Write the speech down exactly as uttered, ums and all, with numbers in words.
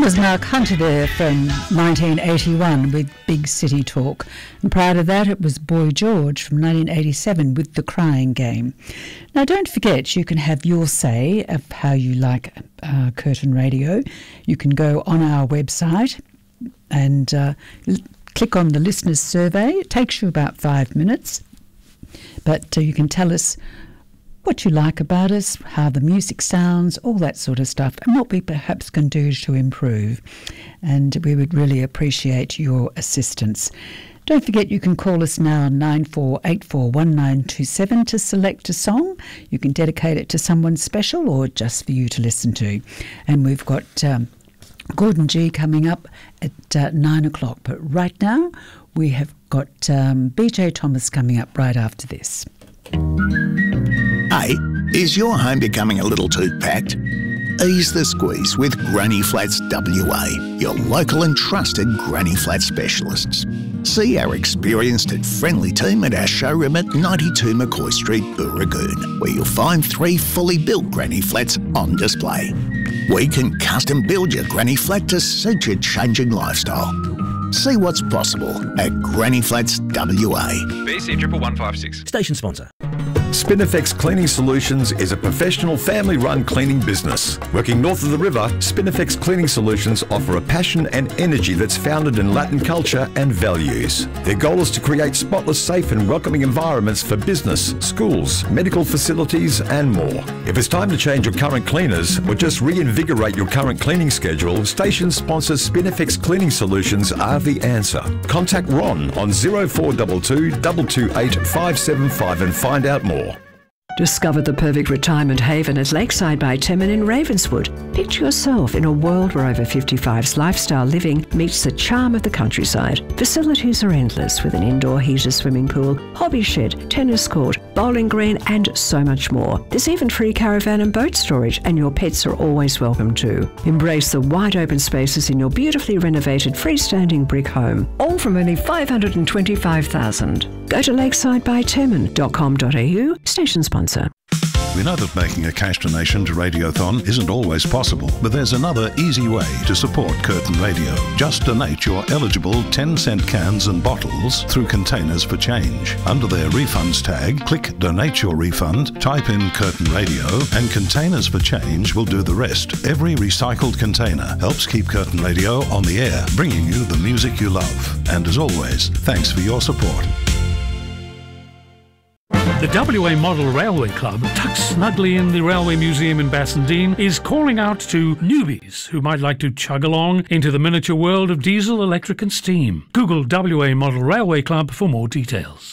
was Mark Hunter there from nineteen eighty-one with Big City Talk. And prior to that, it was Boy George from nineteen eighty-seven with The Crying Game. Now, don't forget, you can have your say of how you like uh, Curtin Radio. You can go on our website and uh, l- click on the listeners' survey. It takes you about five minutes. But uh, you can tell us what you like about us, how the music sounds, all that sort of stuff, and what we perhaps can do to improve. And we would really appreciate your assistance. Don't forget you can call us now on nine four eight four one nine two seven to select a song. You can dedicate it to someone special or just for you to listen to. And we've got um, Gordon G coming up at uh, nine o'clock. But right now we have got um, B J Thomas coming up right after this. Hey, is your home becoming a little too packed? Ease the squeeze with Granny Flats W A, your local and trusted Granny Flat specialists. See our experienced and friendly team at our showroom at ninety-two McCoy Street, Booragoon, where you'll find three fully built Granny Flats on display. We can custom build your Granny Flat to suit your changing lifestyle. See what's possible at Granny Flats W A. B C one one five six. Station sponsor. Spinifex Cleaning Solutions is a professional family-run cleaning business. Working north of the river, Spinifex Cleaning Solutions offer a passion and energy that's founded in Latin culture and values. Their goal is to create spotless, safe and welcoming environments for business, schools, medical facilities and more. If it's time to change your current cleaners or just reinvigorate your current cleaning schedule, station sponsor Spinifex Cleaning Solutions are the answer. Contact Ron on zero four two two, two two eight, five seven five and find out more. Discover the perfect retirement haven at Lakeside by Timon in Ravenswood. Picture yourself in a world where over fifty-five's lifestyle living meets the charm of the countryside. Facilities are endless with an indoor heated swimming pool, hobby shed, tennis court, bowling green and so much more. There's even free caravan and boat storage and your pets are always welcome too. Embrace the wide open spaces in your beautifully renovated freestanding brick home. All from only five hundred twenty-five thousand dollars. Go to lakeside by timon dot com dot a u, station sponsor. We know that making a cash donation to Radiothon isn't always possible, but there's another easy way to support Curtin Radio. Just donate your eligible ten cent cans and bottles through Containers for Change. Under their refunds tag, click Donate Your Refund, type in Curtin Radio, and Containers for Change will do the rest. Every recycled container helps keep Curtin Radio on the air, bringing you the music you love. And as always, thanks for your support. The W A Model Railway Club, tucked snugly in the Railway Museum in Bassendean, is calling out to newbies who might like to chug along into the miniature world of diesel, electric and steam. Google W A Model Railway Club for more details.